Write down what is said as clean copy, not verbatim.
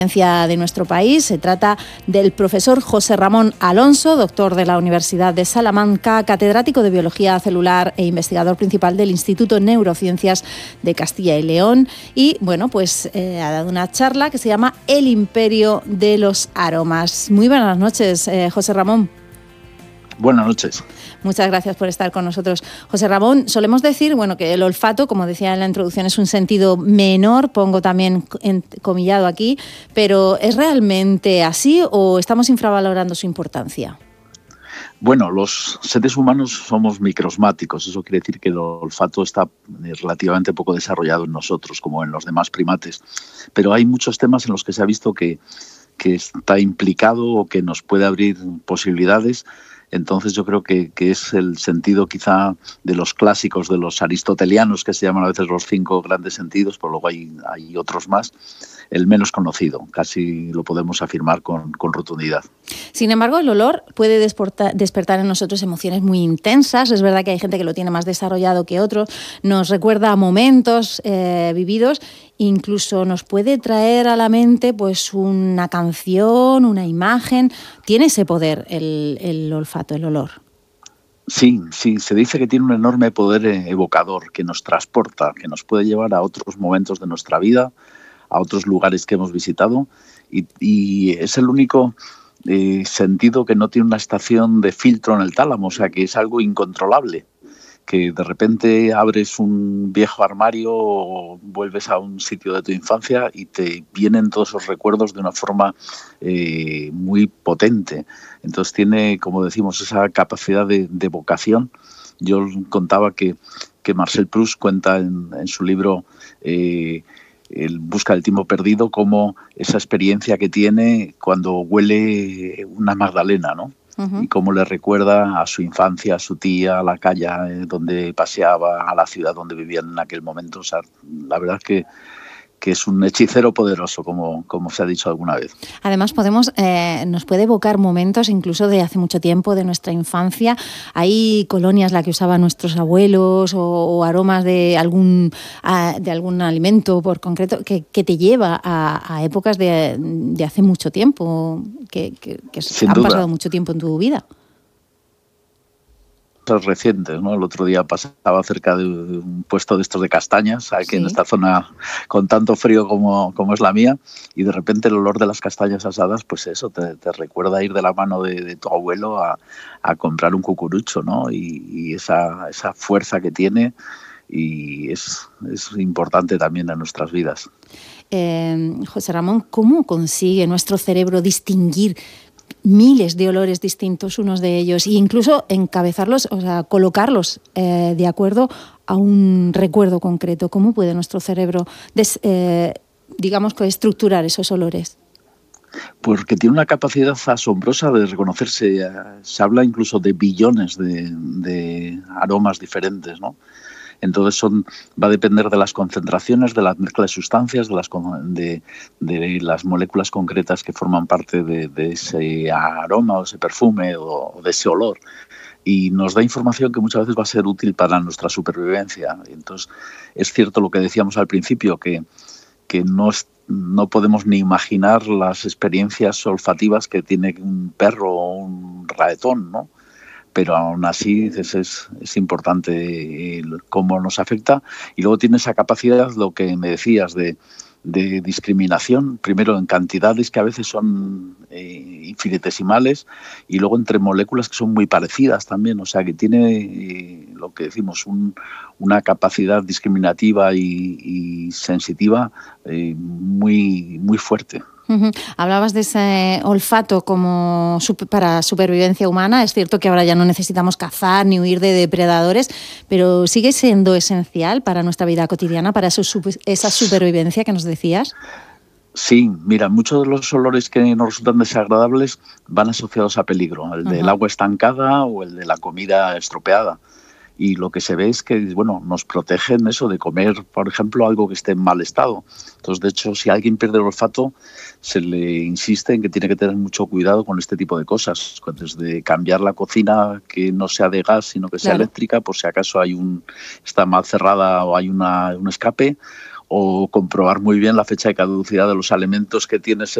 de nuestro país. Se trata del profesor José Ramón Alonso, doctor de la Universidad de Salamanca, catedrático de Biología Celular e investigador principal del Instituto Neurociencias de Castilla y León. Y bueno, pues ha dado una charla que se llama El Imperio de los Aromas. Muy buenas noches, José Ramón. Buenas noches. Muchas gracias por estar con nosotros. José Ramón, solemos decir, bueno, que el olfato, como decía en la introducción, es un sentido menor, pongo también comillado aquí, pero ¿es realmente así o estamos infravalorando su importancia? Bueno, los seres humanos somos microsmáticos, eso quiere decir que el olfato está relativamente poco desarrollado en nosotros, como en los demás primates, pero hay muchos temas en los que se ha visto que está implicado o que nos puede abrir posibilidades. Entonces yo creo que es el sentido quizá de los clásicos, de los aristotelianos, que se llaman a veces los 5 grandes sentidos, pero luego hay otros más, el menos conocido, casi lo podemos afirmar con rotundidad. Sin embargo, el olor puede despertar en nosotros emociones muy intensas. Es verdad que hay gente que lo tiene más desarrollado que otros, nos recuerda a momentos vividos, incluso nos puede traer a la mente pues una canción, una imagen. Tiene ese poder el olfato, el olor. Sí, se dice que tiene un enorme poder evocador, que nos transporta, que nos puede llevar a otros momentos de nuestra vida, a otros lugares que hemos visitado, y es el único sentido que no tiene una estación de filtro en el tálamo, o sea que es algo incontrolable, que de repente abres un viejo armario o vuelves a un sitio de tu infancia y te vienen todos esos recuerdos de una forma muy potente. Entonces tiene, como decimos, esa capacidad de evocación. Yo contaba que Marcel Proust cuenta en su libro El busca del tiempo perdido, como esa experiencia que tiene cuando huele una magdalena, ¿no? Uh-huh. Y cómo le recuerda a su infancia, a su tía, a la calle donde paseaba, a la ciudad donde vivían en aquel momento. O sea, la verdad es que es un hechicero poderoso, como se ha dicho alguna vez. Además, nos puede evocar momentos incluso de hace mucho tiempo, de nuestra infancia. Hay colonias la que usaban nuestros abuelos o aromas de algún alimento por concreto que te lleva a épocas de hace mucho tiempo, que han pasado mucho tiempo en tu vida. Recientes, ¿no? El otro día pasaba cerca de un puesto de estos de castañas, aquí en esta zona con tanto frío como es la mía, y de repente el olor de las castañas asadas, pues eso, te recuerda ir de la mano de tu abuelo a comprar un cucurucho, ¿no? Y esa fuerza que tiene, y es importante también en nuestras vidas. José Ramón, ¿cómo consigue nuestro cerebro distinguir miles de olores distintos, unos de ellos, e incluso encabezarlos, o sea, colocarlos de acuerdo a un recuerdo concreto? ¿Cómo puede nuestro cerebro, digamos, estructurar esos olores? Porque tiene una capacidad asombrosa de reconocerse. Se habla incluso de billones de aromas diferentes, ¿no? Entonces va a depender de las concentraciones, de la mezcla de sustancias, de las moléculas concretas que forman parte de ese aroma o ese perfume o de ese olor. Y nos da información que muchas veces va a ser útil para nuestra supervivencia. Entonces es cierto lo que decíamos al principio, que no podemos ni imaginar las experiencias olfativas que tiene un perro o un ratón, ¿no? Pero aún así es importante cómo nos afecta. Y luego tiene esa capacidad, lo que me decías, de discriminación, primero en cantidades que a veces son infinitesimales, y luego entre moléculas que son muy parecidas también. O sea, que tiene lo que decimos, una capacidad discriminativa y sensitiva muy, muy fuerte. Uh-huh. Hablabas de ese olfato como para supervivencia humana. Es cierto que ahora ya no necesitamos cazar ni huir de depredadores, pero ¿sigue siendo esencial para nuestra vida cotidiana, para esa supervivencia que nos decías? Sí, mira, muchos de los olores que nos resultan desagradables van asociados a peligro, el del agua estancada o el de la comida estropeada. Y lo que se ve es que, bueno, nos protegen eso de comer, por ejemplo, algo que esté en mal estado. Entonces, de hecho, si alguien pierde el olfato, se le insiste en que tiene que tener mucho cuidado con este tipo de cosas. Desde cambiar la cocina, que no sea de gas, sino que sea eléctrica, por si acaso está mal cerrada o hay un escape, o comprobar muy bien la fecha de caducidad de los alimentos que tienes